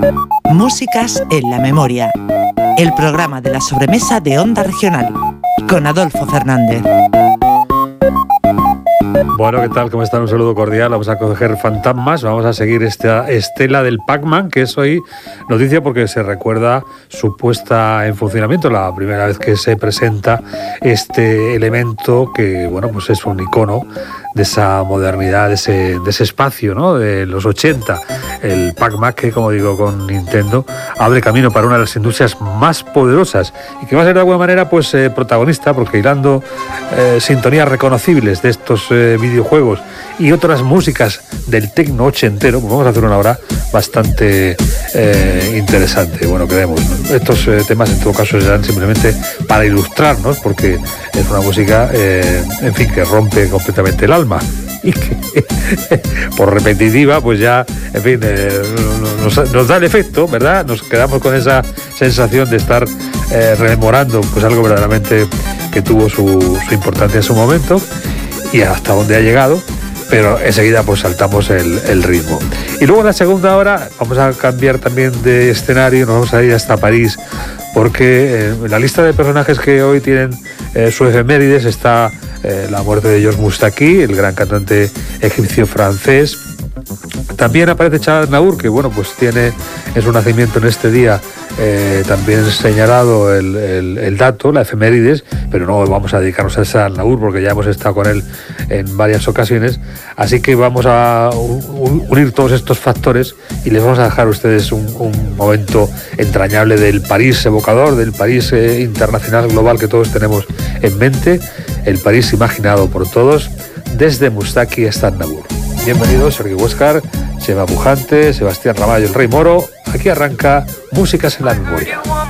Músicas en la memoria. El programa de la sobremesa de Onda Regional con Adolfo Fernández. Bueno, ¿qué tal? ¿Cómo están? Un saludo cordial. Vamos a coger fantasmas. Vamos a seguir esta estela del Pac-Man, que es hoy noticia porque se recuerda su puesta en funcionamiento, la primera vez que se presenta este elemento que, bueno, pues es un icono de esa modernidad, de ese espacio, ¿no?, de los 80. El Pac-Man, que, como digo, con Nintendo abre camino para una de las industrias más poderosas y que va a ser de alguna manera pues protagonista, porque hilando sintonías reconocibles de estos videojuegos y otras músicas del tecno ochentero, pues vamos a hacer una hora bastante interesante. Bueno, creemos, ¿no? Estos temas en todo caso serán simplemente para ilustrarnos, porque es una música, en fin, que rompe completamente el alma y que por repetitiva pues ya, en fin, nos da el efecto, ¿verdad? Nos quedamos con esa sensación de estar rememorando pues algo verdaderamente que tuvo su importancia en su momento y hasta donde ha llegado, pero enseguida pues saltamos el ritmo. Y luego en la segunda hora vamos a cambiar también de escenario, nos vamos a ir hasta París, porque en la lista de personajes que hoy tienen su efemérides está la muerte de Georges Moustaki, el gran cantante egipcio-francés. También aparece Charles Aznavour, que bueno, pues tiene en su nacimiento en este día también señalado el dato, la efemérides, pero no vamos a dedicarnos a Charles Aznavour porque ya hemos estado con él en varias ocasiones, así que vamos a unir todos estos factores y les vamos a dejar a ustedes un momento entrañable del París evocador, del París internacional global que todos tenemos en mente, el París imaginado por todos, desde Moustaki hasta Aznavour. Bienvenidos, Sergio Huéscar, Chema Pujante, Sebastián Ramallo, el Rey Moro. Aquí arranca Músicas en la Memoria.